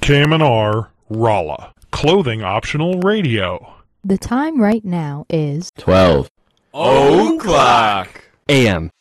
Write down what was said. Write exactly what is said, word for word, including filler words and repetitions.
K M N R, Rolla. Clothing optional radio. The time right now is twelve o'clock a m